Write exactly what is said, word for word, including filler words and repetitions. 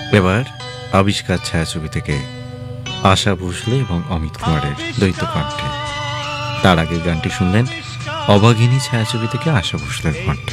এবার আবিষ্কার ছায়াছবি থেকে আশা ভোসলে এবং অমিত কুমারের দ্বৈত কণ্ঠে। তার আগের গানটি শুনলেন অভাগিনী ছায়াছবি থেকে আশা ভোসলের কণ্ঠে।